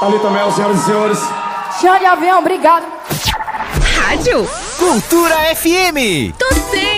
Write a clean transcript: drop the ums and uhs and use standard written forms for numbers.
Ali também, senhoras e senhores. Chão de avião, obrigado. Rádio Cultura FM.